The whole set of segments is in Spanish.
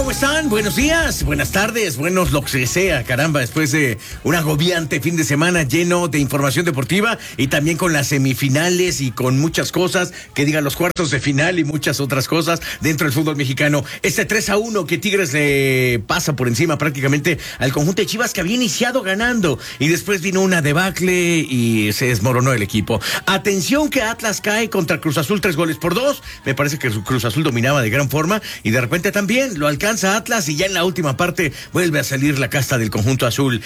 ¿cómo están? Buenos días, buenas tardes, buenos lo que sea, caramba, después de un agobiante fin de semana lleno de información deportiva y también con las semifinales y con muchas cosas, que digan los cuartos de final y muchas otras cosas dentro del fútbol mexicano. 3-1 que Tigres le pasa por encima prácticamente al conjunto de Chivas, que había iniciado ganando y después vino una debacle y se desmoronó el equipo. Atención que Atlas cae contra Cruz Azul 3-2. Me parece que Cruz Azul dominaba de gran forma y de repente también lo alcanza Atlas y ya en la última parte vuelve a salir la casta del conjunto azul.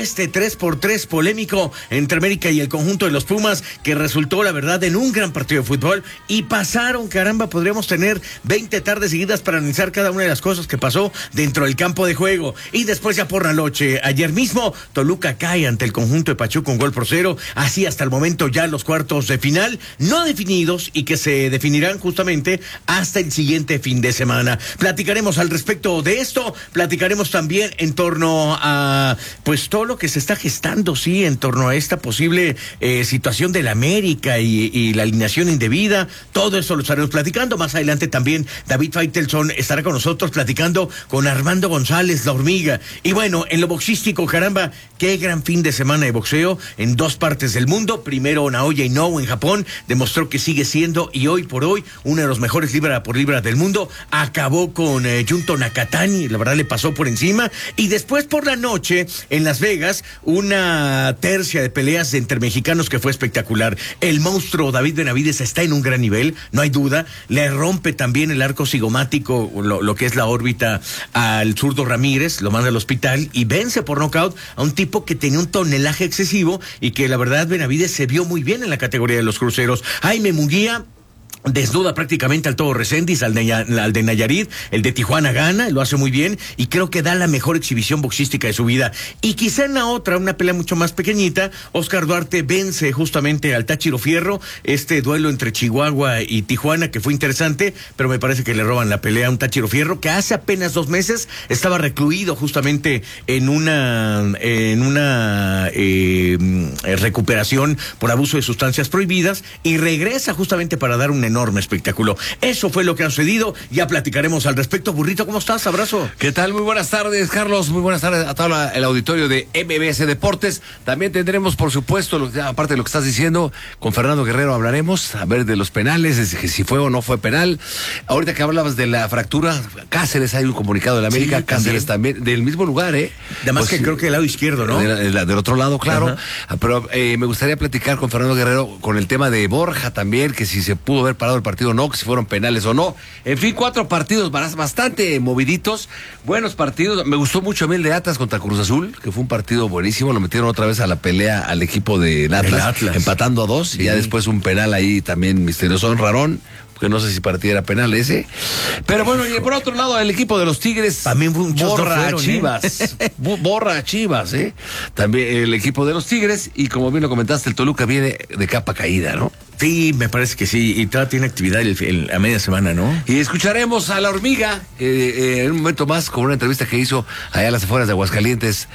3-3 polémico entre América y el conjunto de los Pumas, que resultó la verdad en un gran partido de fútbol y pasaron, caramba, podríamos tener 20 tardes seguidas para analizar cada una de las cosas que pasó dentro del campo de juego. Y después ya por la noche, ayer mismo Toluca cae ante el conjunto de Pachuca un 1-0, así hasta el momento ya los cuartos de final no definidos y que se definirán justamente hasta el siguiente fin de semana. Platicaremos al respecto de esto, platicaremos también en torno a pues todo lo que se está gestando, sí, en torno a esta posible situación de la América y la alineación indebida. Todo eso lo estaremos platicando. Más adelante también David Faitelson estará con nosotros platicando con Armando González, la hormiga. Y bueno, en lo boxístico, caramba, qué gran fin de semana de boxeo en dos partes del mundo. Primero Naoya Inoue en Japón demostró que sigue siendo y hoy por hoy uno de los mejores libra por libra del mundo. Acabó con Junto Nakatani, la verdad le pasó por encima. Y después por la noche en Las Vegas, una tercia de peleas entre mexicanos que fue espectacular. El monstruo David Benavides está en un gran nivel, no hay duda. Le rompe también el arco cigomático, lo que es la órbita, al zurdo Ramírez, lo manda al hospital y vence por nocaut a un tipo que tenía un tonelaje excesivo y que la verdad Benavides se vio muy bien en la categoría de los cruceros. Jaime Munguía desnuda prácticamente al Todo Reséndiz, al de Nayarit. El de Tijuana gana, lo hace muy bien y creo que da la mejor exhibición boxística de su vida. Y quizá en la otra, una pelea mucho más pequeñita, Oscar Duarte vence justamente al Táchiro Fierro, este duelo entre Chihuahua y Tijuana que fue interesante, pero me parece que le roban la pelea a un Táchiro Fierro que hace apenas 2 meses estaba recluido justamente en una recuperación por abuso de sustancias prohibidas y regresa justamente para dar un enorme espectáculo. Eso fue lo que ha sucedido. Ya platicaremos al respecto. Burrito, ¿cómo estás? Abrazo. ¿Qué tal? Muy buenas tardes, Carlos. Muy buenas tardes a todo el auditorio de MBS Deportes. También tendremos, por supuesto, aparte de lo que estás diciendo, con Fernando Guerrero hablaremos, a ver de los penales, de si fue o no fue penal. Ahorita que hablabas de la fractura, Cáceres, hay un comunicado de la América, sí, Cáceres también, del mismo lugar, Además pues, que creo que del lado izquierdo, ¿no? Del otro lado, claro. Ajá. Pero me gustaría platicar con Fernando Guerrero con el tema de Borja también, que si se pudo haber parado el partido o no, que si fueron penales o no. En fin, 4 partidos bastante moviditos, buenos partidos. Me gustó mucho a mí el de Atlas contra Cruz Azul, que fue un partido buenísimo. Lo metieron otra vez a la pelea al equipo del Atlas, empatando a 2, sí. Y ya después un penal ahí también misterioso, rarón, porque no sé si para ti era penal ese. Pero bueno, y por otro lado, el equipo de los Tigres también borra a Chivas. Borra a Chivas, También el equipo de los Tigres, y como bien lo comentaste, el Toluca viene de capa caída, ¿no? Sí, me parece que sí, y todavía tiene actividad a media semana, ¿no? Y escucharemos a la hormiga en un momento más con una entrevista que hizo allá a las afueras de Aguascalientes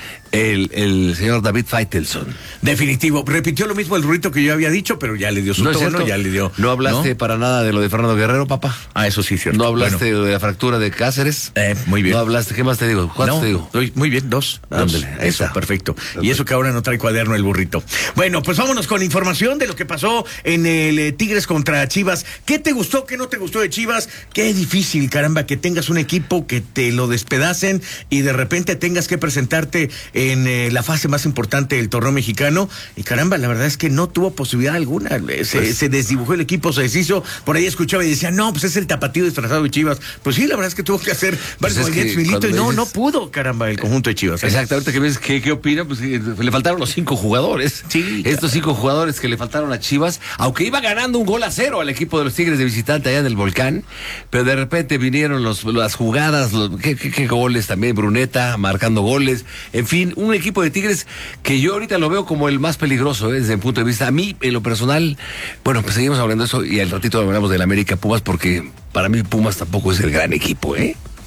el señor David Faitelson. Definitivo, repitió lo mismo el Rurito que yo había dicho, pero ya le dio su tono, ya le dio. ¿No hablaste para nada de lo de Fernando Guerrero, papá? Ah, eso sí, cierto. ¿No hablaste de la fractura de Cáceres? Muy bien. ¿No hablaste? ¿Qué más te digo? ¿Cuántos te digo? Muy bien, 2. Ándale, eso, perfecto. Y eso que ahora no trae cuaderno el Burrito. Bueno, pues vámonos con información de lo que pasó en el Tigres contra Chivas. ¿Qué te gustó, qué no te gustó de Chivas? Qué difícil, caramba, que tengas un equipo que te lo despedacen y de repente tengas que presentarte en la fase más importante del torneo mexicano. Y caramba, la verdad es que no tuvo posibilidad alguna. Se desdibujó el equipo, se deshizo. Por ahí escuchaba y decía, no, pues es el tapatío disfrazado de Chivas. Pues sí, la verdad es que tuvo que hacer varios movimientos, Milito, y no pudo, caramba, el conjunto de Chivas. Exacto, ahorita que ves qué opina, pues le faltaron los 5 jugadores. Sí. Estos 5 jugadores que le faltaron a Chivas, aunque iba ganando un 1-0 al equipo de los Tigres de visitante allá en el Volcán, pero de repente vinieron las jugadas, qué goles también, Bruneta marcando goles, en fin, un equipo de Tigres que yo ahorita lo veo como el más peligroso, desde mi punto de vista. A mí, en lo personal, bueno, pues seguimos hablando de eso y al ratito hablamos del América Pumas, porque para mí Pumas tampoco es el gran equipo,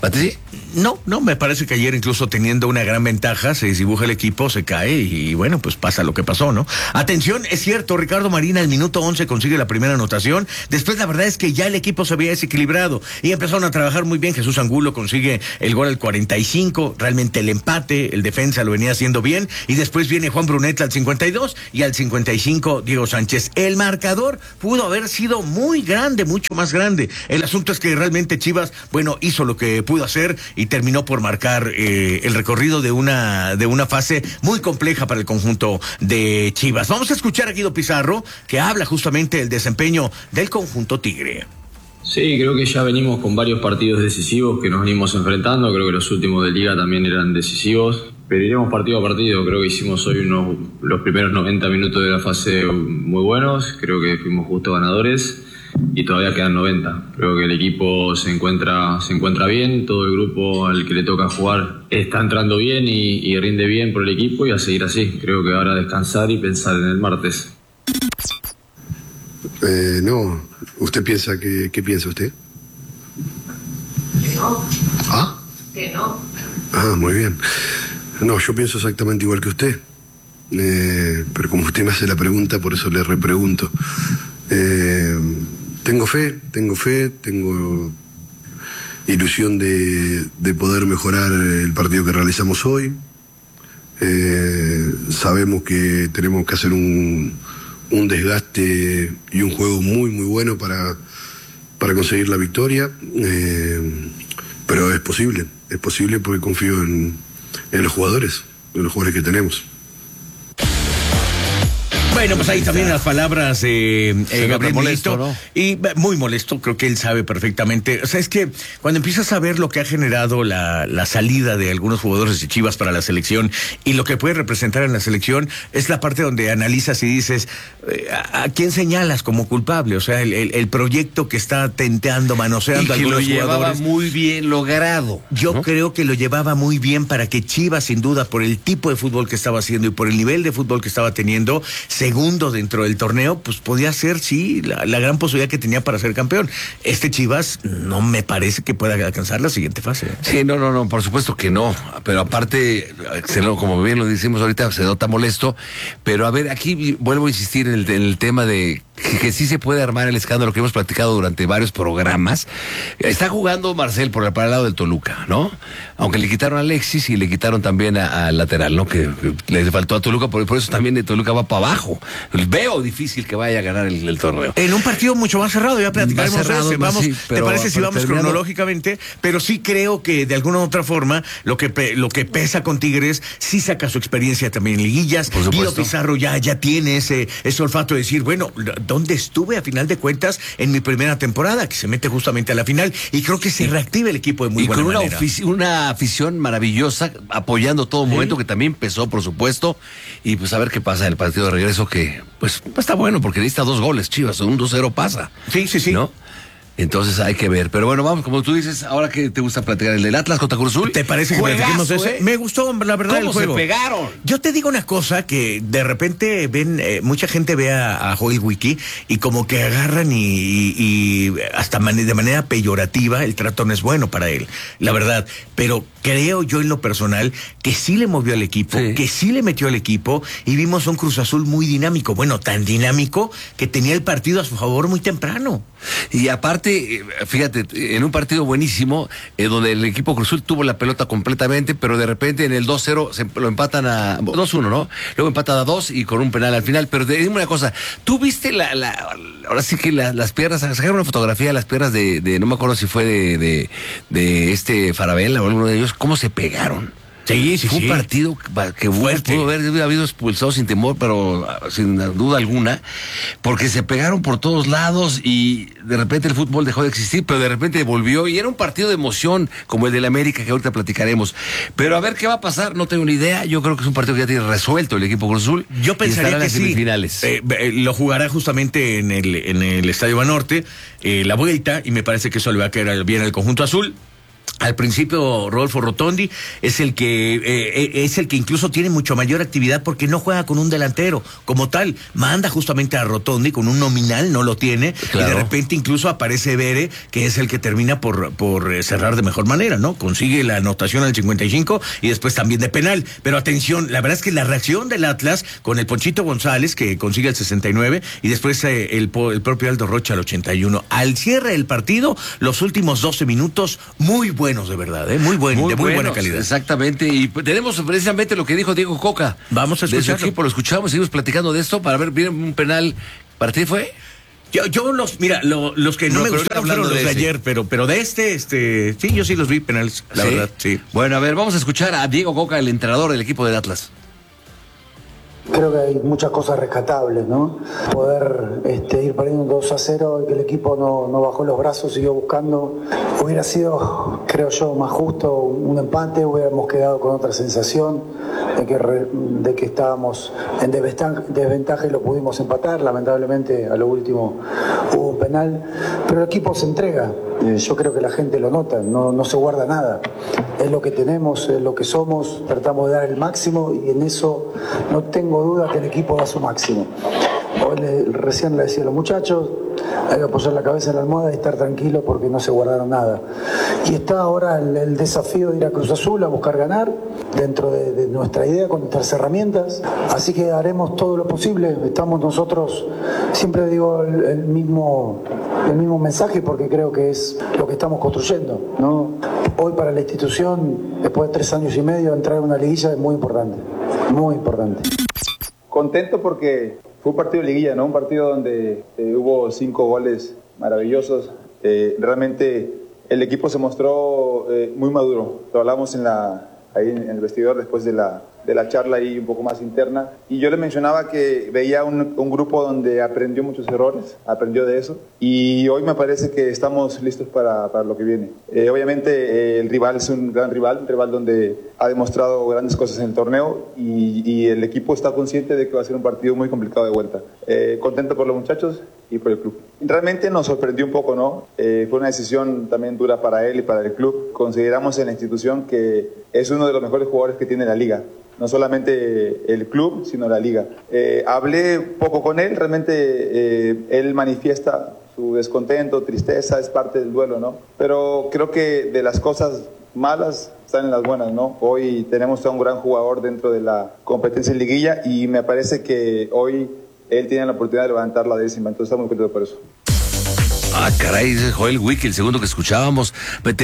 ¿A ti sí? No, me parece que ayer incluso teniendo una gran ventaja, se desdibuja el equipo, se cae y bueno, pues pasa lo que pasó, ¿no? Atención, es cierto, Ricardo Marina al minuto 11 consigue la primera anotación, después la verdad es que ya el equipo se había desequilibrado y empezaron a trabajar muy bien. Jesús Angulo consigue el gol al 45, realmente el empate, el defensa lo venía haciendo bien y después viene Juan Brunet al 52 y al 55 Diego Sánchez. El marcador pudo haber sido muy grande, mucho más grande. El asunto es que realmente Chivas, bueno, hizo lo que pudo hacer y terminó por marcar el recorrido de una fase muy compleja para el conjunto de Chivas. Vamos a escuchar a Guido Pizarro, que habla justamente del desempeño del conjunto tigre. Sí, creo que ya venimos con varios partidos decisivos que nos venimos enfrentando. Creo que los últimos de Liga también eran decisivos, pero iremos partido a partido. Creo que hicimos hoy los primeros 90 minutos de la fase muy buenos. Creo que fuimos justo ganadores y todavía quedan 90. Creo que el equipo se encuentra bien, todo el grupo al que le toca jugar está entrando bien y rinde bien por el equipo y a seguir así. Creo que ahora descansar y pensar en el martes. No, ¿usted piensa qué piensa usted? Que no. ¿Ah? Que no. Ah, muy bien. No, yo pienso exactamente igual que usted. Pero como usted me hace la pregunta, por eso le repregunto. Tengo fe, tengo ilusión de poder mejorar el partido que realizamos hoy. Sabemos que tenemos que hacer un desgaste y un juego muy muy bueno para conseguir la victoria, pero es posible porque confío en los jugadores que tenemos. Bueno, pues ahí también las palabras de Gabriel molesto, Milito, ¿no? y muy molesto, creo que él sabe perfectamente. O sea, es que cuando empiezas a ver lo que ha generado la salida de algunos jugadores de Chivas para la selección y lo que puede representar en la selección, es la parte donde analizas y dices, ¿a quién señalas como culpable? O sea, el proyecto que está tenteando, manoseando a algunos lo llevaba jugadores. muy bien logrado. Yo ¿no? creo que lo llevaba muy bien para que Chivas, sin duda, por el tipo de fútbol que estaba haciendo y por el nivel de fútbol que estaba teniendo, segundo dentro del torneo, pues podía ser, sí, la gran posibilidad que tenía para ser campeón. Este Chivas no me parece que pueda alcanzar la siguiente fase. Sí, no, por supuesto que no. Pero aparte, como bien lo decimos ahorita, se nota molesto. Pero a ver, aquí vuelvo a insistir en el tema de que sí se puede armar el escándalo que hemos platicado durante varios programas. Está jugando Marcel para el lado del Toluca, ¿no? Aunque le quitaron a Alexis y le quitaron también al lateral, ¿no? Que le faltó a Toluca, por eso también de Toluca va para abajo. Veo difícil que vaya a ganar el torneo. En un partido mucho más cerrado, ya platicaremos Más cerrado, de ese. Vamos, sí, ¿te parece si vamos terminando cronológicamente? Pero sí creo que de alguna u otra forma lo que pesa con Tigres sí saca su experiencia también en liguillas. Por supuesto. Guido Pizarro ya tiene ese olfato de decir, bueno, ¿dónde estuve a final de cuentas en mi primera temporada? Que se mete justamente a la final y creo que se reactiva el equipo de muy buena manera. Y con una afición maravillosa apoyando todo momento, que también empezó, por supuesto, y pues a ver qué pasa en el partido de regreso, que pues está bueno porque necesita 2 goles, Chivas, un 2-0 pasa. Sí. ¿No? Entonces hay que ver. Pero bueno, vamos, como tú dices, ahora que te gusta platicar el del Atlas contra Cruz Azul. ¿Te parece que platiquemos de ese? Me gustó, la verdad, el juego. ¿Cómo se pegaron? Yo te digo una cosa, que de repente mucha gente ve a Joel Wiki y como que agarran y hasta de manera peyorativa el trato no es bueno para él, la verdad. Pero creo yo en lo personal que sí le movió al equipo, que sí le metió al equipo y vimos un Cruz Azul muy dinámico. Bueno, tan dinámico que tenía el partido a su favor muy temprano. Y aparte, fíjate, en un partido buenísimo, donde el equipo Cruz Azul tuvo la pelota completamente, pero de repente en el 2-0 lo empatan a 2-1, ¿no? Luego empatan a 2 y con un penal al final. Pero dime una cosa, ¿tú viste ahora sí que las piernas, sacaron una fotografía de las piernas de no me acuerdo si fue de este Farabella o alguno de ellos, cómo se pegaron? Sí. Fue un partido que pudo haber habido expulsado sin temor, pero sin duda alguna, porque se pegaron por todos lados y de repente el fútbol dejó de existir, pero de repente volvió y era un partido de emoción como el del América, que ahorita platicaremos. Pero a ver qué va a pasar, no tengo ni idea. Yo creo que es un partido que ya tiene resuelto el equipo Cruz Azul. Yo pensaría que sí. Lo jugará justamente en el Estadio Banorte, la vuelta, y me parece que eso le va a quedar bien al conjunto azul. Al principio Rodolfo Rotondi es el que incluso tiene mucho mayor actividad porque no juega con un delantero como tal, manda justamente a Rotondi con un nominal, no lo tiene, claro. Y de repente incluso aparece Bere, que es el que termina por cerrar de mejor manera, ¿no? Consigue la anotación al 55 y después también de penal, pero atención, la verdad es que la reacción del Atlas con el Ponchito González, que consigue el 69, y después el propio Aldo Rocha al 81, al cierre del partido, los últimos 12 minutos, muy buenos de verdad, muy buena calidad. Exactamente, y tenemos precisamente lo que dijo Diego Coca. Vamos a escucharlo. De su equipo, lo escuchamos, seguimos platicando de esto para ver, ¿vieron un penal? ¿Para ti fue? Los que no me gustaron fueron los de ayer, pero de sí, yo sí los vi penales, la verdad, sí. Bueno, a ver, vamos a escuchar a Diego Coca, el entrenador del equipo del Atlas. Creo que hay muchas cosas rescatables, ¿no? Poder ir perdiendo 2-0 y que el equipo no bajó los brazos, siguió buscando. Hubiera sido, creo yo, más justo un empate, hubiéramos quedado con otra sensación de que estábamos en desventaja y lo pudimos empatar. Lamentablemente a lo último hubo un penal, pero el equipo se entrega. Yo creo que la gente lo nota, no se guarda nada. Es lo que tenemos, es lo que somos, tratamos de dar el máximo y en eso no tengo duda que el equipo da su máximo. Hoy recién le decía a los muchachos, hay que apoyar la cabeza en la almohada y estar tranquilo porque no se guardaron nada. Y está ahora el desafío de ir a Cruz Azul a buscar ganar dentro de nuestra idea, con nuestras herramientas. Así que haremos todo lo posible. Estamos nosotros, siempre digo el mismo mensaje porque creo que es lo que estamos construyendo, ¿no? Hoy para la institución, después de 3 años y medio, entrar en una liguilla es muy importante, muy importante. Contento porque fue un partido de liguilla, ¿no? Un partido donde hubo 5 goles maravillosos. Realmente el equipo se mostró muy maduro. Lo hablamos ahí en el vestidor después de la charla ahí un poco más interna. Y yo le mencionaba que veía un grupo donde aprendió muchos errores, aprendió de eso. Y hoy me parece que estamos listos para lo que viene. Obviamente el rival es un rival donde ha demostrado grandes cosas en el torneo y el equipo está consciente de que va a ser un partido muy complicado de vuelta. Contento por los muchachos y por el club. Realmente nos sorprendió un poco, ¿no? Fue una decisión también dura para él y para el club. Consideramos en la institución que es uno de los mejores jugadores que tiene la liga. No solamente el club, sino la liga. Hablé poco con él, realmente él manifiesta su descontento, tristeza, es parte del duelo, ¿no? Pero creo que de las cosas malas están en las buenas, ¿no? Hoy tenemos a un gran jugador dentro de la competencia en liguilla y me parece que hoy él tiene la oportunidad de levantar la décima, entonces estamos muy contentos por eso. Ah, caray, dice Joel Wiki, el segundo que escuchábamos.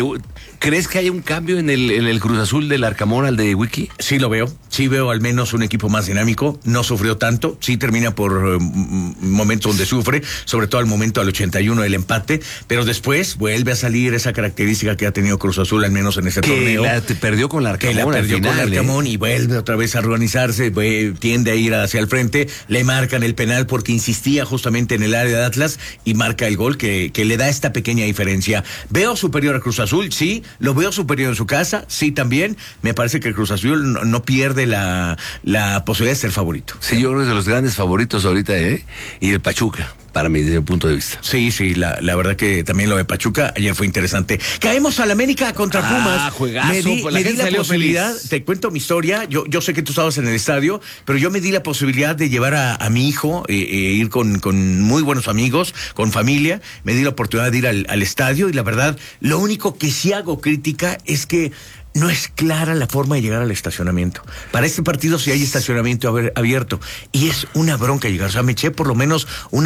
¿Crees que hay un cambio en el Cruz Azul del Arcamón al de Wiki? Sí lo veo, sí veo al menos un equipo más dinámico, no sufrió tanto, sí termina por momentos donde sufre, sobre todo al momento al 81 del empate, pero después vuelve a salir esa característica que ha tenido Cruz Azul, al menos en ese torneo. Perdió con el Arcamón. Que la perdió con el Arcamón y vuelve otra vez a organizarse, tiende a ir hacia el frente, le marcan el penal porque insistía justamente en el área de Atlas y marca el gol que le da esta pequeña diferencia. ¿Veo superior a Cruz Azul? Sí. ¿Lo veo superior en su casa? Sí, también. Me parece que Cruz Azul no pierde la posibilidad de ser favorito. Sí, yo creo que es de los grandes favoritos ahorita, y el Pachuca, para mí, desde mi punto de vista. Sí, la verdad que también lo de Pachuca ayer fue interesante. Caemos a la América contra Pumas. Juegazo. Me di la posibilidad, feliz. Te cuento mi historia, yo sé que tú estabas en el estadio, pero yo me di la posibilidad de llevar a mi hijo, ir con muy buenos amigos, con familia, me di la oportunidad de ir al estadio y la verdad, lo único que sí hago crítica es que no es clara la forma de llegar al estacionamiento. Para este partido sí hay estacionamiento abierto y es una bronca llegar. O sea, me eché por lo menos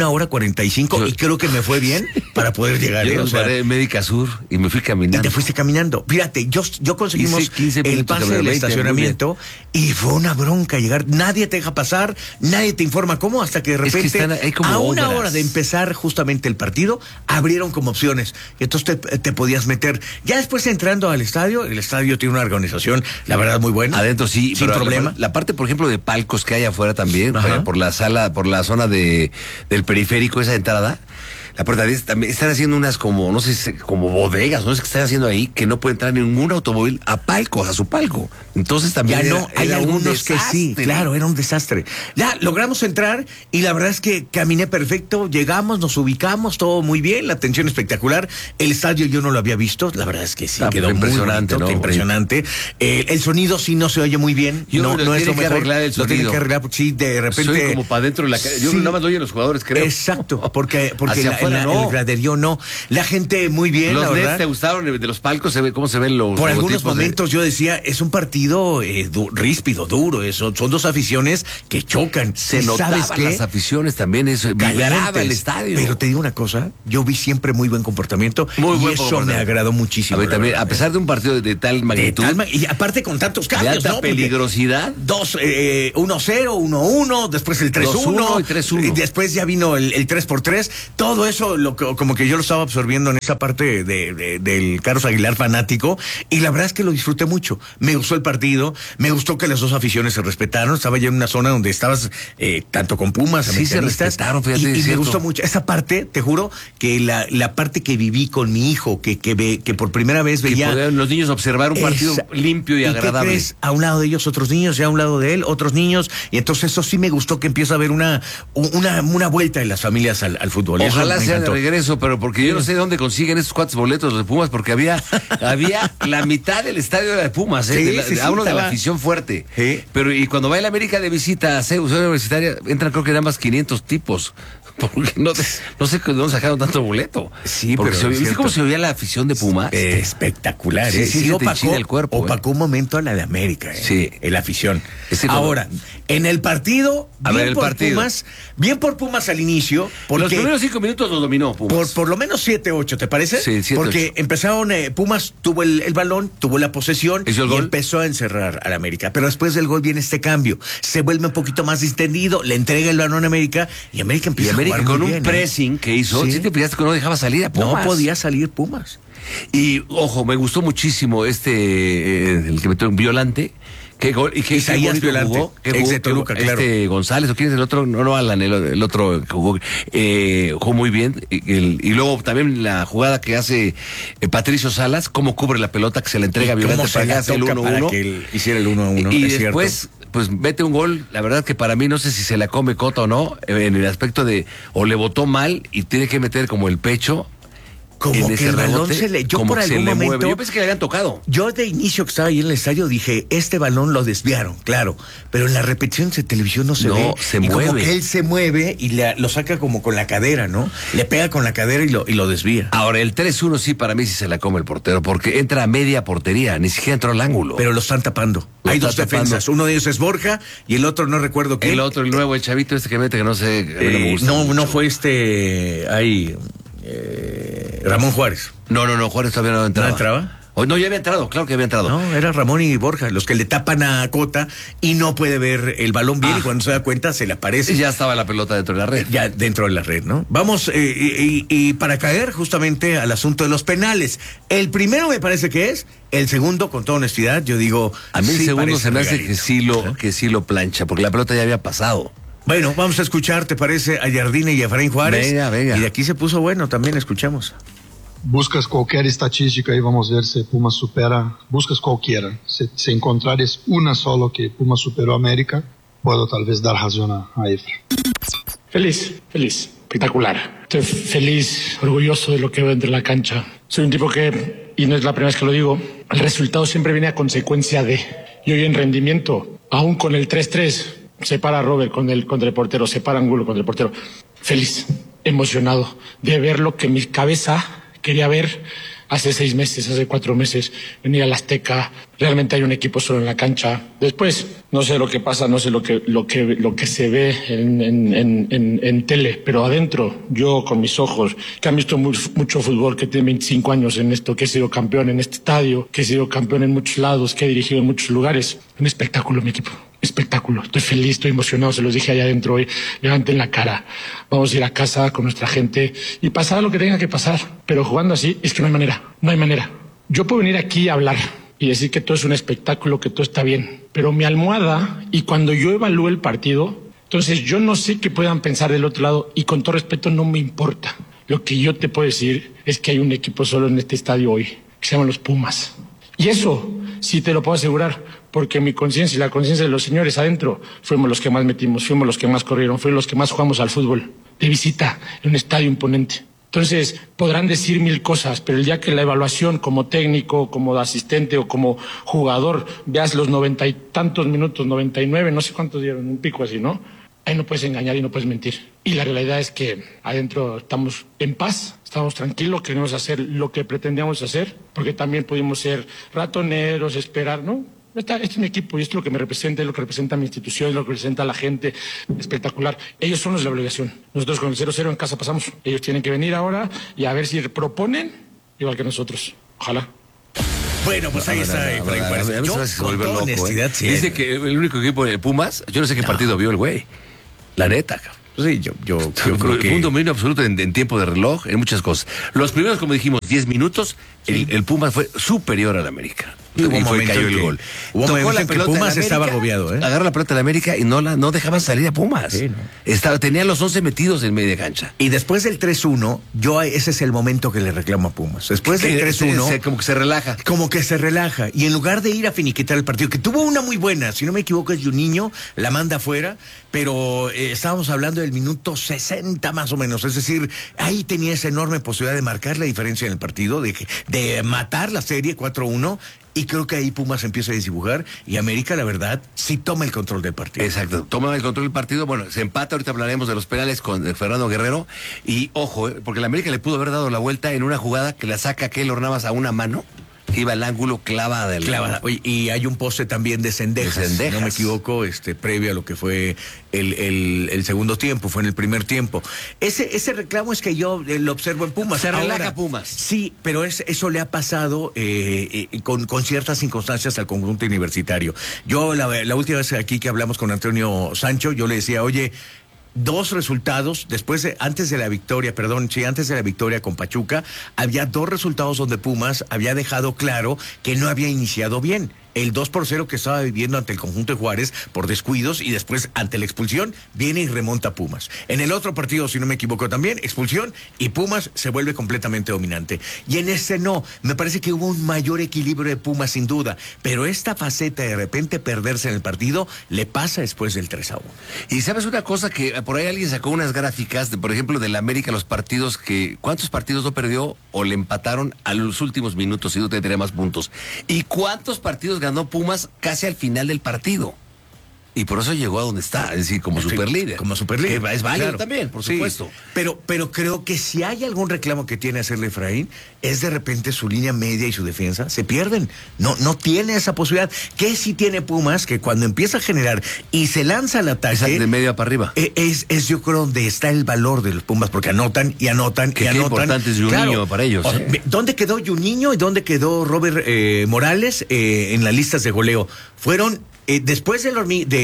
1:45 y creo que me fue bien para poder llegar. Yo paré en Médica Sur y me fui caminando. Y te fuiste caminando. Fíjate, yo conseguimos el pase del estacionamiento y fue una bronca llegar. Nadie te deja pasar, nadie te informa cómo, hasta que de repente, a una hora de empezar justamente el partido, abrieron como opciones. Y entonces te podías meter. Ya después entrando al estadio, el estadio tiene una organización, la verdad, muy buena. Adentro sí, sin problema. La parte, por ejemplo, de palcos que hay afuera también, por la zona del periférico, esa entrada, La portería también están haciendo unas como, no sé, como bodegas, no sé qué están haciendo ahí, que no puede entrar ningún automóvil a su palco. Entonces también ya no, hay algunos que sí, claro, era un desastre. Ya logramos entrar y la verdad es que caminé perfecto, llegamos, nos ubicamos, todo muy bien, la atención espectacular. El estadio yo no lo había visto, la verdad es que sí, quedó impresionante, muy bonito, impresionante. El sonido sí no se oye muy bien, no es lo mejor. Arreglar el sonido. Lo tienen que arreglar, sí, de repente. Soy como para adentro de la calle. Yo sí, nada más lo oyen los jugadores, creo. Exacto, porque afuera, no. el graderío no. La gente muy bien, los la verdad. LEDs te gustaron de los palcos, cómo se ven los por algunos momentos yo decía, es un partido ríspido, duro, son dos aficiones que chocan. Se notaban las aficiones también, eso vibraba el estadio. Pero te digo una cosa, yo vi siempre muy buen comportamiento y eso me agradó muchísimo. A pesar de un partido de tal magnitud. Y aparte con tantos cambios, de alta peligrosidad. 1-0, 1-1, después el 3-1 y 3-1. Y después ya vino el 3x3. Todo eso como que yo lo estaba absorbiendo en esa parte del Carlos Aguilar fanático, y la verdad es que lo disfruté mucho. Me gustó el partido, me gustó que las dos aficiones se respetaron. Estaba ya en una zona donde estabas tanto con Pumas, sí, se respetaron, fíjate, y me gustó mucho esa parte. Te juro que la parte que viví con mi hijo, que por primera vez veía que los niños observar un partido limpio y agradable. ¿Qué crees? A un lado de ellos otros niños, y a un lado de él otros niños, y entonces eso sí me gustó, que empieza a haber una vuelta en las familias al fútbol. Ojalá sea de regreso, pero porque yo no sé de dónde consiguen estos cuantos boletos de Pumas, porque había la mitad del estadio de Pumas, hablo de la afición fuerte. Sí. Pero y cuando va el América de visita a Ciudad Universitaria, entran creo que nada más 500 tipos. Porque no sé de dónde sacaron tanto boleto. Sí, porque pero ¿viste cómo se oía la afición de Pumas? Espectacular. Sí, opacó el cuerpo. Opacó un momento a la de América. Sí. La afición. Ahora, en el partido, Pumas, bien por Pumas al inicio. Porque los primeros 5 minutos los dominó Pumas. Por lo menos 7-8, ¿te parece? Sí, 7-8. Porque empezaron, Pumas tuvo el balón, tuvo la posesión y empezó a encerrar al América. Pero después del gol viene este cambio. Se vuelve un poquito más distendido, le entrega el balón a América y América empieza a jugar con muy un bien, pressing que hizo, sí te fijaste que no dejaba salir a Pumas. No podía salir Pumas. Y ojo, me gustó muchísimo el que metió un Violante. Isaías Violante, jugó, ex de Toluca, claro. González, ¿o quién es el otro? No, Alan, el otro que jugó muy bien. Y luego también la jugada que hace Patricio Salas, cómo cubre la pelota que se le entrega a Violante para que haga el 1-1. Para que él hiciera el 1-1. Y después, pues mete un gol, la verdad que para mí no sé si se la come Cota o no, en el aspecto de o le botó mal y tiene que meter como el pecho. Como que el balón yo por algún momento, yo pensé que le habían tocado. Yo de inicio que estaba ahí en el estadio dije, este balón lo desviaron, claro, pero en la repetición de televisión no se ve. Se mueve. Como que él se mueve y lo saca como con la cadera, ¿no? Le pega con la cadera y lo desvía. Ahora, el 3-1 sí, para mí sí se la come el portero, porque entra a media portería, ni siquiera entró al ángulo. Pero lo están tapando. Hay dos defensas, uno de ellos es Borja y el otro no recuerdo quién. El otro, el nuevo, el chavito que mete, que no sé, a mí no me gusta mucho. No fue Ramón Juárez. No, Juárez todavía no entraba. ¿No entraba? No, ya había entrado, claro que había entrado. No, era Ramón y Borja, los que le tapan a Cota y no puede ver el balón bien y cuando se da cuenta se le aparece. Y ya estaba la pelota dentro de la red. Ya dentro de la red, ¿no? Vamos, y para caer justamente al asunto de los penales. El primero me parece que es, el segundo, con toda honestidad, yo digo... A mí el segundo se me hace que sí lo plancha, porque la pelota ya había pasado. Bueno, vamos a escuchar, ¿te parece? A Jardine y a Efraín Juárez. Venga. Y de aquí se puso bueno, también escuchamos. Buscas cualquier estadística y vamos a ver si Pumas supera, buscas cualquiera. Si encontrares una solo que Pumas superó a América, puedo tal vez dar razón a Efra. Feliz, espectacular. Estoy feliz, orgulloso de lo que veo entre la cancha. Soy un tipo que, y no es la primera vez que lo digo, el resultado siempre viene a consecuencia de. Y hoy en rendimiento, aún con el 3-3, se para Robert contra el portero, se para Angulo contra el portero. Feliz, emocionado de ver lo que mi cabeza quería ver hace 6 meses, hace 4 meses, venir al Azteca. Realmente hay un equipo solo en la cancha. Después, no sé lo que pasa, no sé lo que se ve en tele, pero adentro, yo con mis ojos, que han visto mucho fútbol, que tiene 25 años en esto, que he sido campeón en este estadio, que he sido campeón en muchos lados, que he dirigido en muchos lugares. Un espectáculo, mi equipo. Espectáculo, estoy feliz, estoy emocionado, se los dije allá adentro hoy, levanten la cara, vamos a ir a casa con nuestra gente y pasar lo que tenga que pasar, pero jugando así es que no hay manera. Yo puedo venir aquí a hablar y decir que todo es un espectáculo, que todo está bien, pero mi almohada, y cuando yo evalúo el partido, entonces yo no sé qué puedan pensar del otro lado y con todo respeto no me importa. Lo que yo te puedo decir es que hay un equipo solo en este estadio hoy, que se llaman los Pumas. Y eso sí te lo puedo asegurar, porque mi conciencia y la conciencia de los señores adentro fuimos los que más metimos, fuimos los que más corrieron, fuimos los que más jugamos al fútbol, de visita, en un estadio imponente. Entonces, podrán decir mil cosas, pero el día que la evaluación como técnico, como asistente o como jugador, veas los 90 y tantos minutos, 99, no sé cuántos dieron, un pico así, ¿no? Ahí no puedes engañar y no puedes mentir. Y la realidad es que adentro estamos en paz, estamos tranquilos, queremos hacer lo que pretendíamos hacer, porque también pudimos ser ratoneros, esperar, ¿no? Este es mi equipo y esto es lo que me representa, es lo que representa mi institución, es lo que representa a la gente, espectacular. Ellos son los de la obligación. Nosotros con el 0-0 en casa pasamos. Ellos tienen que venir ahora y a ver si proponen igual que nosotros. Ojalá. Bueno, pues ahí está. Yo con toda honestidad, sí. Dice que el único equipo de Pumas, yo no sé qué partido vio el güey. La neta, cabrón. Sí, yo creo que... Un dominio absoluto en tiempo de reloj, en muchas cosas. Los primeros, como dijimos, 10 minutos, sí. el Pumas fue superior al América. Y cayó el gol. Hubo momentos en que Pumas estaba agobiado, Agarra la pelota de la América y no dejaban salir a Pumas. Sí, ¿no? Tenían los 11 metidos en media cancha. Y después del 3-1, ese es el momento que le reclamo a Pumas. Después del 3-1... Como que se relaja. Como que se relaja. Y en lugar de ir a finiquitar el partido, que tuvo una muy buena, si no me equivoco es Juninho, la manda afuera, pero estábamos hablando del minuto 60 más o menos. Es decir, ahí tenía esa enorme posibilidad de marcar la diferencia en el partido, de matar la serie 4-1. Y creo que ahí Pumas empieza a desdibujar y América, la verdad, sí toma el control del partido. Exacto, toma el control del partido. Bueno, se empata, ahorita hablaremos de los penales con Fernando Guerrero. Y ojo, porque la América le pudo haber dado la vuelta en una jugada que la saca Keylor Navas a una mano. Iba al ángulo clavada. Oye, y hay un poste también de Cendejas, si no me equivoco, previo a lo que fue el segundo tiempo, fue en el primer tiempo. Ese reclamo es que yo lo observo en Pumas. Se relaja Pumas. Sí, pero eso le ha pasado con ciertas circunstancias al conjunto universitario. Yo la última vez aquí que hablamos con Antonio Sancho, yo le decía, oye, 2 resultados, antes de la victoria con Pachuca, había 2 resultados donde Pumas había dejado claro que no había iniciado bien. El 2-0 que estaba viviendo ante el conjunto de Juárez por descuidos y después ante la expulsión viene y remonta Pumas. En el otro partido, si no me equivoco también, expulsión y Pumas se vuelve completamente dominante. Y en ese me parece que hubo un mayor equilibrio de Pumas sin duda, pero esta faceta de repente perderse en el partido le pasa después del 3-1. Y sabes una cosa que por ahí alguien sacó unas gráficas, por ejemplo, del América, los partidos ¿cuántos partidos no perdió o le empataron a los últimos minutos y no tendría más puntos? ¿Y cuántos partidos ganó Pumas casi al final del partido? Y por eso llegó a donde está, es decir, como superlíder. Como superlíder. Es válido también, por supuesto. Pero creo que si hay algún reclamo que tiene hacerle Efraín, es de repente su línea media y su defensa se pierden. No tiene esa posibilidad. Que sí tiene Pumas, que cuando empieza a generar y se lanza al ataque... Es de media para arriba. Es yo creo donde está el valor de los Pumas, porque anotan y anotan y anotan. Qué importante es Juninho para ellos. ¿Dónde quedó Juninho y dónde quedó Robert Morales en las listas de goleo? Fueron... después de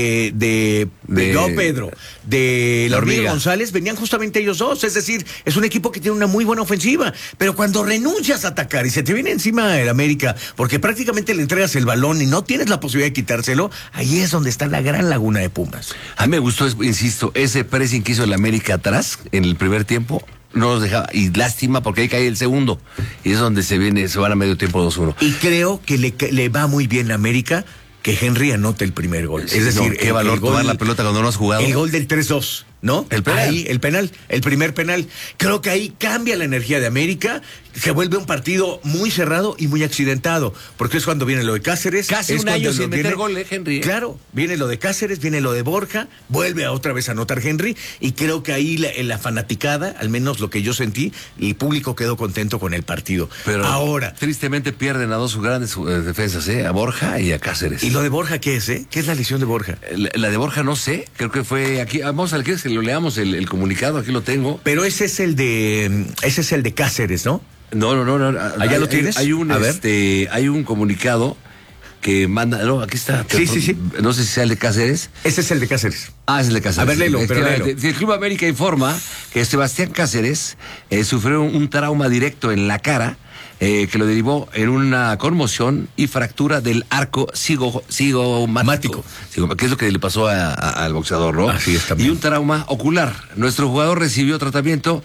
Pedro, de la hormiga González, venían justamente ellos dos. Es decir, es un equipo que tiene una muy buena ofensiva. Pero cuando renuncias a atacar y se te viene encima el América, porque prácticamente le entregas el balón y no tienes la posibilidad de quitárselo, ahí es donde está la gran laguna de Pumas. A mí me gustó, insisto, ese pressing que hizo el América atrás en el primer tiempo. No los dejaba, y lástima porque ahí cae el segundo y es donde se van a medio tiempo 2-1. Y creo que le va muy bien a América que Henry anote el primer gol. Es decir, qué valor tomar la pelota cuando no has jugado. El gol del 3-2, ¿no? El penal. Ahí, el primer penal. Creo que ahí cambia la energía de América, se vuelve un partido muy cerrado y muy accidentado, porque es cuando viene lo de Cáceres. Casi un año sin meter gol, Henry. Claro, viene lo de Cáceres, viene lo de Borja, vuelve a otra vez a anotar Henry, y creo que ahí la fanaticada, al menos lo que yo sentí, el público quedó contento con el partido. Pero ahora, tristemente pierden a 2 grandes defensas, a Borja y a Cáceres. ¿Y lo de Borja qué es, ¿Qué es la lesión de Borja? La de Borja no sé, creo que fue aquí, vamos al que lo leamos el comunicado, aquí lo tengo. Pero ese es el de Cáceres, ¿no? No. ¿Allá lo tienes? Hay un comunicado que manda, no, aquí está. Sí. No sé si sea el de Cáceres. Ese es el de Cáceres. Es el de Cáceres. A ver, léelo. El Club América informa que Sebastián Cáceres sufrió un trauma directo en la cara, que lo derivó en una conmoción y fractura del arco cigomático, que es lo que le pasó al boxeador, ¿no? Así es también. Y un trauma ocular. Nuestro jugador recibió tratamiento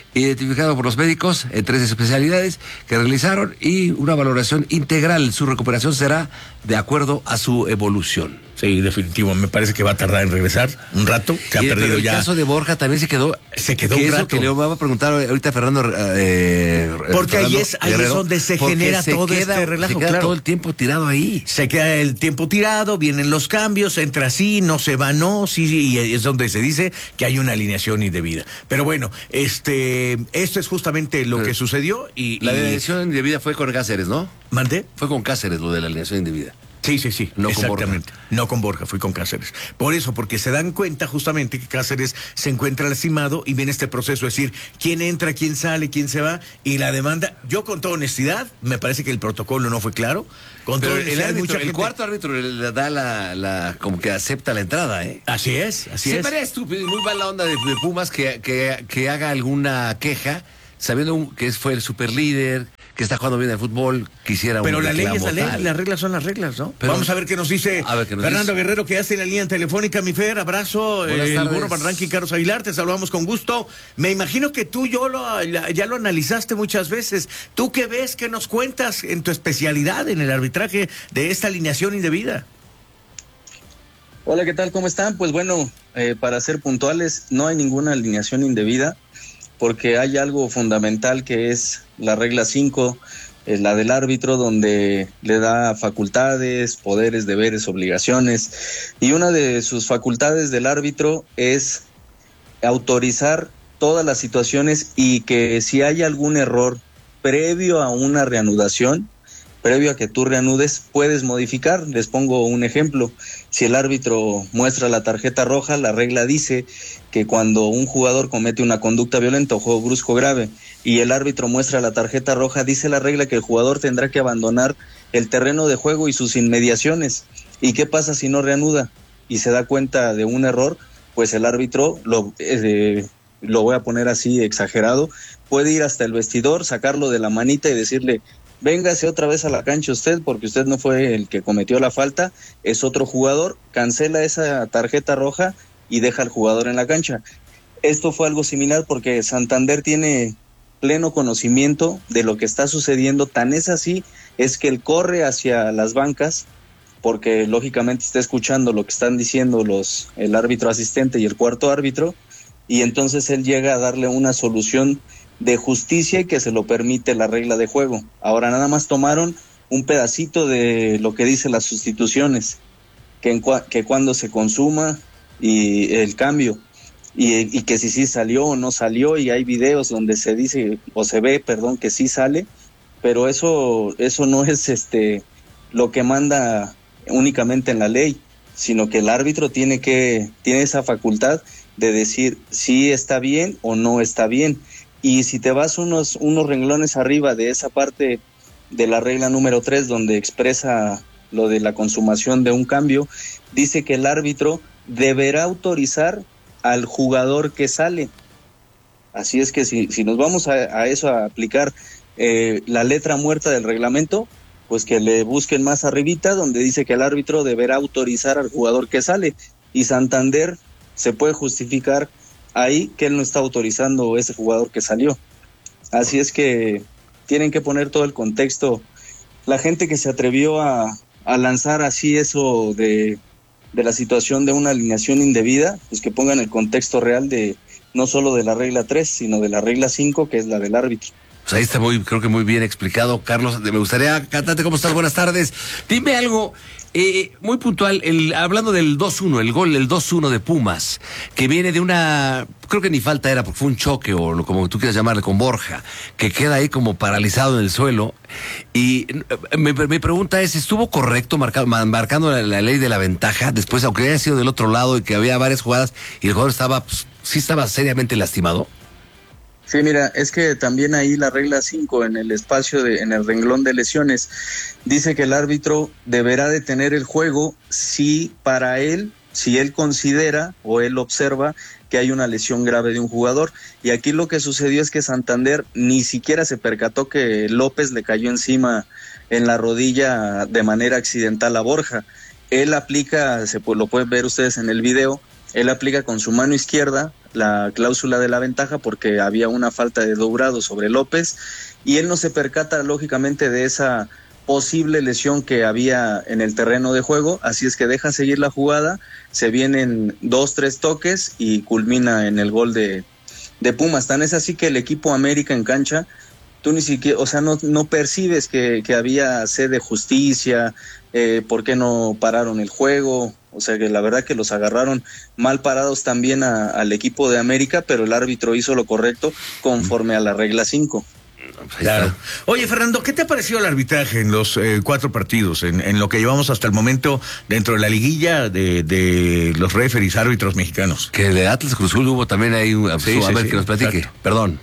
identificado por los médicos en 3 especialidades que realizaron y una valoración integral. Su recuperación será de acuerdo a su evolución. Sí, definitivo. Me parece que va a tardar en regresar un rato, que ha perdido ya. El caso de Borja también se quedó un rato. Que le va a preguntar ahorita Fernando. Porque ahí es donde se genera todo este relajo. Se queda todo el tiempo tirado ahí. Se queda el tiempo tirado, vienen los cambios, entra sí, no se va, no, sí, y es donde se dice que hay una alineación indebida. Pero bueno, esto es justamente lo que sucedió. La alineación indebida fue con Cáceres, ¿no? ¿Mandé? Fue con Cáceres lo de la alineación indebida. Sí, no exactamente. Con Borja. No con Borja, fui con Cáceres. Por eso, porque se dan cuenta justamente que Cáceres se encuentra lastimado y viene este proceso, es decir, quién entra, quién sale, quién se va, y la demanda, yo con toda honestidad, me parece que el protocolo no fue claro. Con pero toda honestidad, el cuarto árbitro le da como que acepta la entrada, ¿eh? Así es. Se parece estúpido y muy mala onda de Pumas que haga alguna queja, sabiendo que fue el superlíder, que está jugando bien el fútbol, quisiera pero un la ley es la ley, tal. las reglas son las reglas, ¿no? Pero, vamos a ver qué nos dice Fernando Guerrero, que hace la línea telefónica. Mi Fer, abrazo. El Burro Van Ranking, Carlos Aguilar, te saludamos con gusto. Me imagino que tú ya lo analizaste muchas veces. ¿Tú qué ves, qué nos cuentas en tu especialidad en el arbitraje de esta alineación indebida? Hola, ¿qué tal? ¿Cómo están? Pues bueno, para ser puntuales, no hay ninguna alineación indebida, porque hay algo fundamental que es la regla 5, la del árbitro, donde le da facultades, poderes, deberes, obligaciones, y una de sus facultades del árbitro es autorizar todas las situaciones y que si hay algún error previo a una reanudación, previo a que tú reanudes, puedes modificar. Les pongo un ejemplo. Si el árbitro muestra la tarjeta roja, la regla dice que cuando un jugador comete una conducta violenta o juego brusco grave y el árbitro muestra la tarjeta roja, dice la regla que el jugador tendrá que abandonar el terreno de juego y sus inmediaciones. ¿Y qué pasa si no reanuda y se da cuenta de un error? Pues el árbitro, lo voy a poner así exagerado, puede ir hasta el vestidor, sacarlo de la manita y decirle: véngase otra vez a la cancha usted, porque usted no fue el que cometió la falta, es otro jugador, cancela esa tarjeta roja y deja al jugador en la cancha. Esto fue algo similar porque Santander tiene pleno conocimiento de lo que está sucediendo, tan es así, es que él corre hacia las bancas, porque lógicamente está escuchando lo que están diciendo el árbitro asistente y el cuarto árbitro, y entonces él llega a darle una solución de justicia y que se lo permite la regla de juego. Ahora nada más tomaron un pedacito de lo que dice las sustituciones, que cuando se consuma y el cambio, y que si sí salió o no salió, y hay videos donde se dice, o se ve, perdón, que sí sale, pero eso no es lo que manda únicamente en la ley, sino que el árbitro tiene esa facultad de decir si está bien o no está bien. Y si te vas unos renglones arriba de esa parte de la regla número 3, donde expresa lo de la consumación de un cambio, dice que el árbitro deberá autorizar al jugador que sale. Así es que si nos vamos a eso, a aplicar la letra muerta del reglamento, pues que le busquen más arribita, donde dice que el árbitro deberá autorizar al jugador que sale. Y Santander se puede justificar ahí que él no está autorizando ese jugador que salió. Así es que tienen que poner todo el contexto. La gente que se atrevió a lanzar así eso de la situación de una alineación indebida, pues que pongan el contexto real de no solo de la regla 3, sino de la regla 5, que es la del árbitro. Pues ahí está creo que muy bien explicado, Carlos. Me gustaría, Cantate, ¿cómo estás? Buenas tardes. Dime algo muy puntual, hablando del 2-1, el gol del 2-1 de Pumas, que viene de creo que ni falta era, porque fue un choque, o como tú quieras llamarle, con Borja, que queda ahí como paralizado en el suelo. Y mi pregunta es, ¿estuvo correcto marcando la ley de la ventaja, después, aunque haya sido del otro lado y que había varias jugadas, y el jugador sí estaba seriamente lastimado? Sí, mira, es que también ahí la regla 5 en el espacio en el renglón de lesiones dice que el árbitro deberá detener el juego si él considera o él observa que hay una lesión grave de un jugador. Y aquí lo que sucedió es que Santander ni siquiera se percató que López le cayó encima en la rodilla de manera accidental a Borja. Él aplica, lo pueden ver ustedes en el video, él aplica con su mano izquierda la cláusula de la ventaja porque había una falta de Dourado sobre López y él no se percata lógicamente de esa posible lesión que había en el terreno de juego, así es que deja seguir la jugada, se vienen 2-3 toques y culmina en el gol de Pumas. Tan es así que el equipo América en cancha, tú ni siquiera, o sea, no percibes que había sed de justicia, por qué no pararon el juego, o sea que la verdad que los agarraron mal parados también al equipo de América, pero el árbitro hizo lo correcto conforme a la regla 5. Claro. Oye, Fernando, ¿qué te ha parecido el arbitraje en los 4 partidos, en lo que llevamos hasta el momento dentro de la liguilla de los referees árbitros mexicanos? Que de Atlas Cruz Azul hubo también ahí a ver que nos platique. Exacto. Perdón.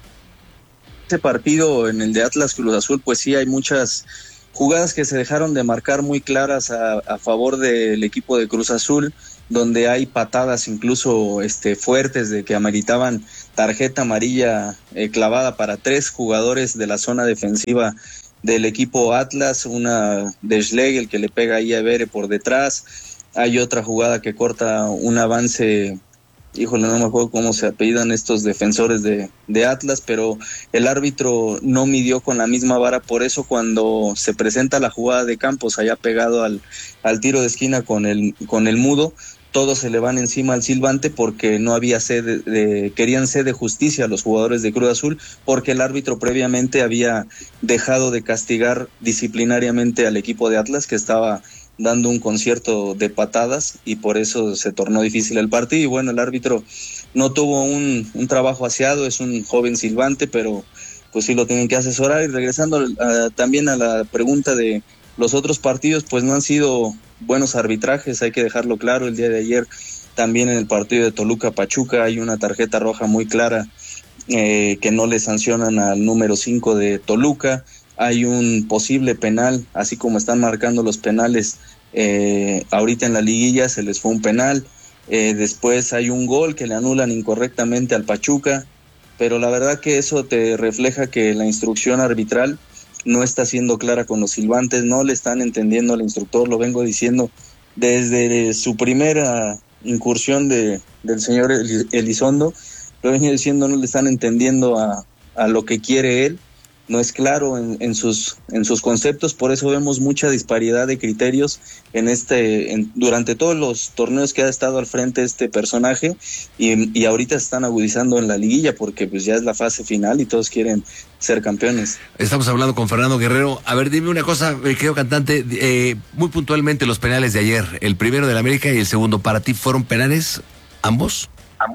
Este partido en el de Atlas Cruz Azul, pues sí hay muchas jugadas que se dejaron de marcar muy claras a favor del equipo de Cruz Azul, donde hay patadas incluso fuertes de que ameritaban tarjeta amarilla clavada para 3 jugadores de la zona defensiva del equipo Atlas, una de Schlegel que le pega ahí a Bere por detrás, hay otra jugada que corta un avance, híjole, no me acuerdo cómo se apellidan estos defensores de Atlas, pero el árbitro no midió con la misma vara, por eso cuando se presenta la jugada de Campos allá pegado al tiro de esquina con el Mudo, todos se le van encima al silbante porque no había querían sed de justicia a los jugadores de Cruz Azul, porque el árbitro previamente había dejado de castigar disciplinariamente al equipo de Atlas, que estaba dando un concierto de patadas, y por eso se tornó difícil el partido. Y bueno, el árbitro no tuvo un trabajo aseado, es un joven silbante, pero pues sí lo tienen que asesorar. Y regresando también a la pregunta de los otros partidos, pues no han sido buenos arbitrajes, hay que dejarlo claro. El día de ayer también en el partido de Toluca-Pachuca hay una tarjeta roja muy clara que no le sancionan al número 5 de Toluca. Hay un posible penal, así como están marcando los penales ahorita en la liguilla, se les fue un penal. Después hay un gol que le anulan incorrectamente al Pachuca, pero la verdad que eso te refleja que la instrucción arbitral no está siendo clara con los silbantes, no le están entendiendo al instructor, lo vengo diciendo desde su primera incursión del señor Elizondo, lo vengo diciendo, no le están entendiendo a lo que quiere él, no es claro en sus conceptos, por eso vemos mucha disparidad de criterios durante todos los torneos que ha estado al frente este personaje, y ahorita se están agudizando en la liguilla porque pues ya es la fase final y todos quieren ser campeones. Estamos hablando con Fernando Guerrero. A ver, dime una cosa, querido cantante, muy puntualmente los penales de ayer, el primero del América y el segundo, ¿para ti fueron penales ambos?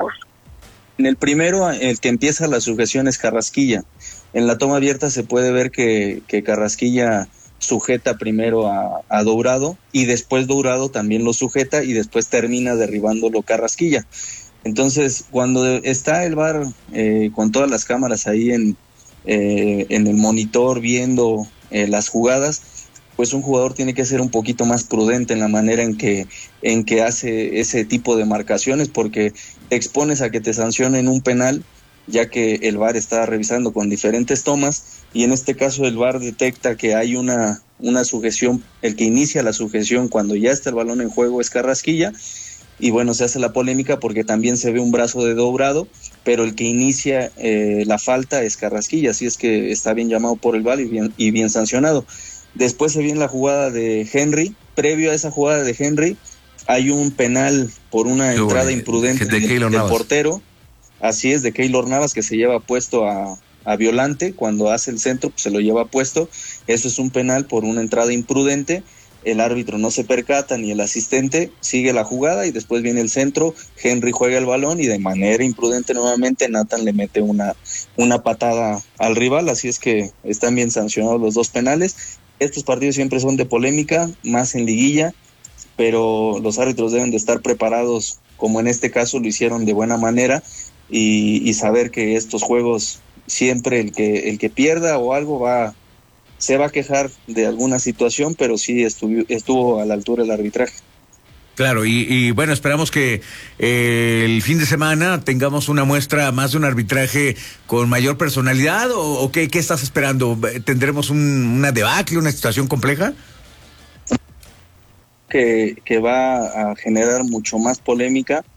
En el primero, el que empieza la sujeción es Carrasquilla. En la toma abierta se puede ver que Carrasquilla sujeta primero a Dourado, y después Dourado también lo sujeta y después termina derribándolo Carrasquilla. Entonces, cuando está el VAR con todas las cámaras ahí en el monitor viendo las jugadas, pues un jugador tiene que ser un poquito más prudente en la manera en que hace ese tipo de marcaciones, porque te expones a que te sancionen un penal, ya que el VAR está revisando con diferentes tomas, y en este caso el VAR detecta que hay una sujeción. El que inicia la sujeción cuando ya está el balón en juego es Carrasquilla, y bueno, se hace la polémica porque también se ve un brazo de Dourado, pero el que inicia la falta es Carrasquilla, así es que está bien llamado por el VAR y bien sancionado. Después se viene la jugada de Henry. Previo a esa jugada de Henry hay un penal por una entrada imprudente del portero. Así es, de Keylor Navas, que se lleva puesto a Violante. Cuando hace el centro, pues se lo lleva puesto. Eso es un penal por una entrada imprudente. El árbitro no se percata, ni el asistente, sigue la jugada y después viene el centro. Henry juega el balón y de manera imprudente nuevamente Nathan le mete una patada al rival. Así es que están bien sancionados los 2 penales. Estos partidos siempre son de polémica, más en liguilla, pero los árbitros deben de estar preparados, como en este caso lo hicieron de buena manera, y saber que estos juegos siempre el que pierda o algo se va a quejar de alguna situación, pero sí estuvo a la altura el arbitraje. Claro, y bueno, esperamos que el fin de semana tengamos una muestra más de un arbitraje con mayor personalidad, o ¿qué estás esperando? ¿Tendremos una debacle, una situación compleja? Que va a generar mucho más polémica,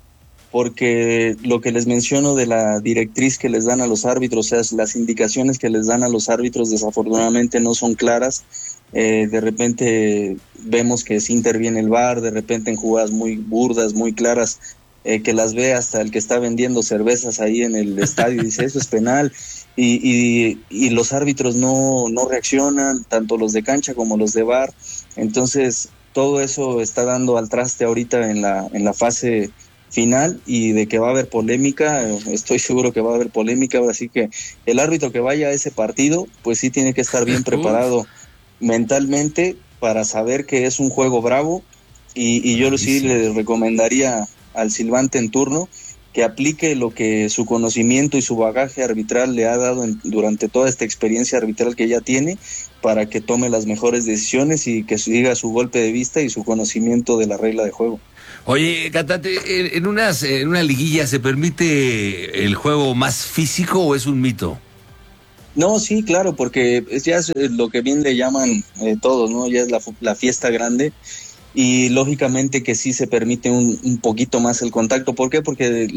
porque lo que les menciono de la directriz que les dan a los árbitros, o sea, las indicaciones que les dan a los árbitros desafortunadamente no son claras. De repente vemos que sí interviene el VAR, de repente en jugadas muy burdas, muy claras, que las ve hasta el que está vendiendo cervezas ahí en el estadio y dice eso es penal, y los árbitros no reaccionan, tanto los de cancha como los de VAR. Entonces todo eso está dando al traste ahorita en la fase final, y de que va a haber polémica, estoy seguro que va a haber polémica. Ahora sí que el árbitro que vaya a ese partido pues sí tiene que estar bien preparado mentalmente para saber que es un juego bravo, y yo sí le recomendaría al silbante en turno que aplique lo que su conocimiento y su bagaje arbitral le ha dado durante toda esta experiencia arbitral que ya tiene, para que tome las mejores decisiones y que siga su golpe de vista y su conocimiento de la regla de juego. Oye, cantante, ¿en una liguilla se permite el juego más físico o es un mito? No, sí, claro, porque ya es lo que bien le llaman todos, ¿no? Ya es la fiesta grande, y lógicamente que sí se permite un poquito más el contacto. ¿Por qué? Porque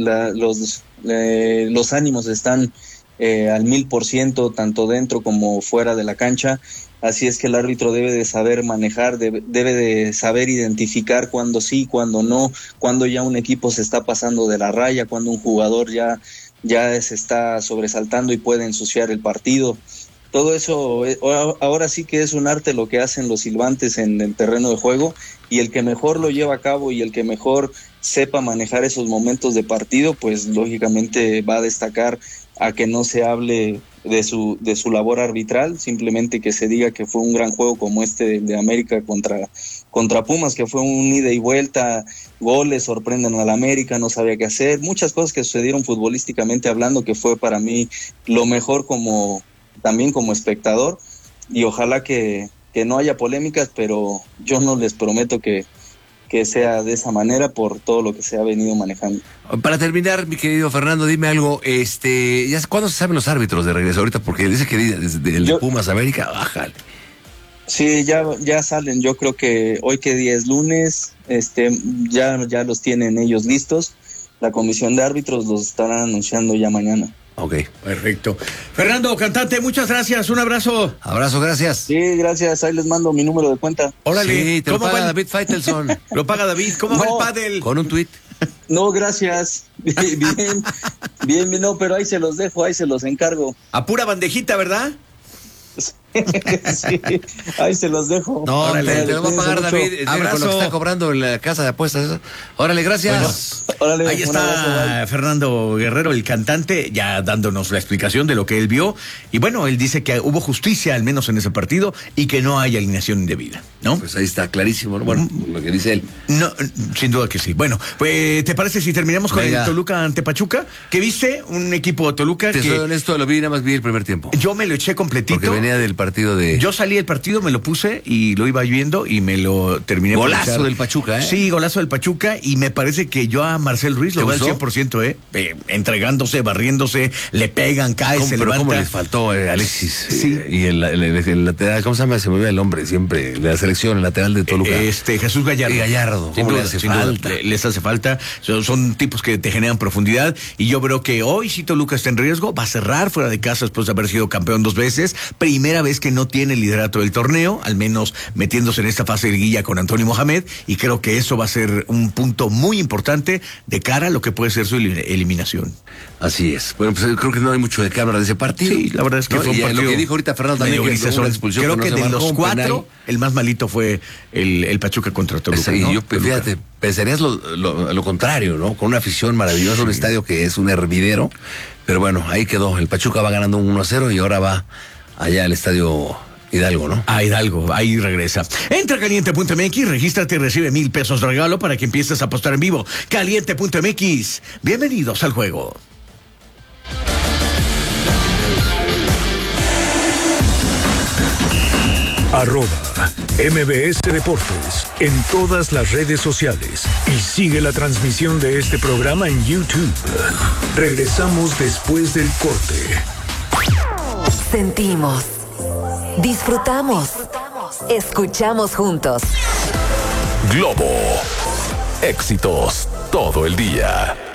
los ánimos están al 1000%, tanto dentro como fuera de la cancha. Así es que el árbitro debe de saber manejar, debe de saber identificar cuando sí, cuando no, cuando ya un equipo se está pasando de la raya, cuando un jugador ya se está sobresaltando y puede ensuciar el partido. Todo eso ahora sí que es un arte lo que hacen los silbantes en el terreno de juego, y el que mejor lo lleva a cabo y el que mejor sepa manejar esos momentos de partido, pues lógicamente va a destacar a que no se hable de su labor arbitral, simplemente que se diga que fue un gran juego como este de América contra Pumas, que fue un ida y vuelta, goles, sorprenden al América, no sabía qué hacer, muchas cosas que sucedieron futbolísticamente hablando, que fue para mí lo mejor también como espectador, y ojalá que no haya polémicas, pero yo no les prometo que sea de esa manera por todo lo que se ha venido manejando. Para terminar, mi querido Fernando, dime algo, ¿ya cuándo se saben los árbitros de regreso ahorita? Porque dice que desde el de Pumas América, bájale. Sí, ya salen, yo creo que hoy que día es lunes, ya los tienen ellos listos, la comisión de árbitros los estarán anunciando ya mañana. Ok, perfecto. Fernando, cantante, muchas gracias, un abrazo. Abrazo, gracias. Sí, gracias, ahí les mando mi número de cuenta. Órale, sí, te lo paga David Feitelson. Lo paga David, ¿cómo va el pádel? Con un tuit. No, gracias. Bien, no, pero ahí se los dejo, ahí se los encargo. A pura bandejita, ¿verdad? Sí, ahí se los dejo. No, órale, te lo va a pagar David. Abrazo. Con lo que está cobrando en la casa de apuestas. Órale, gracias. Bueno, órale, ahí está abrazo, Fernando Guerrero, el cantante, ya dándonos la explicación de lo que él vio. Y bueno, él dice que hubo justicia, al menos en ese partido, y que no hay alineación indebida, ¿no? Pues ahí está clarísimo, ¿no? Bueno, lo que dice él. No, sin duda que sí. Bueno, pues, ¿te parece si terminamos con el Toluca ante Pachuca? ¿Qué viste? Un equipo de Toluca que... Te soy honesto, lo vi, nada más vi el primer tiempo. Yo me lo eché completito. Porque venía del partido de... Yo salí del partido, me lo puse y lo iba viendo y me lo terminé. Golazo del Pachuca, ¿eh? Sí, golazo del Pachuca, y me parece que yo a Marcel Ruiz lo veo al 100%, entregándose, barriéndose, le pegan, cae, se levanta. ¿Cómo les faltó Alexis? Sí. Y el lateral, ¿cómo se llama? Se me olvida el nombre siempre, de la selección, el lateral de Toluca. Jesús Gallardo. Gallardo, ¿Cómo le hace falta? Les hace falta, son tipos que te generan profundidad, y yo creo que hoy si Toluca está en riesgo, va a cerrar fuera de casa después de haber sido campeón 2 veces, primera vez que no tiene el liderato del torneo, al menos metiéndose en esta fase de liguilla con Antonio Mohamed, y creo que eso va a ser un punto muy importante de cara a lo que puede ser su eliminación. Así es. Bueno, pues creo que no hay mucho de qué hablar de ese partido. Sí, la verdad es que fue un partido. Lo que dijo ahorita Fernando también, que fue una expulsión. Creo que de los 4, el más malito fue el Pachuca contra Toluca. Sí, ¿no? yo, fíjate, pensarías lo contrario, ¿no? Con una afición maravillosa, sí. Un estadio que es un hervidero, pero bueno, ahí quedó. El Pachuca va ganando un 1-0 y ahora va allá al estadio Hidalgo, ¿no? A Hidalgo, ahí regresa. Entra a caliente.mx, regístrate y recibe $1,000 de regalo para que empieces a apostar en vivo. Caliente.mx, bienvenidos al juego. @MBS Deportes en todas las redes sociales y sigue la transmisión de este programa en YouTube. Regresamos después del corte. Sentimos, disfrutamos, escuchamos juntos. Globo, éxitos todo el día.